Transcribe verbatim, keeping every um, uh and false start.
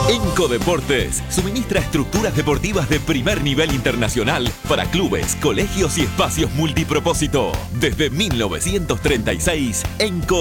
Enco Deportes suministra estructuras deportivas de primer nivel internacional para clubes, colegios y espacios multipropósito. Desde mil novecientos treinta y seis, Enco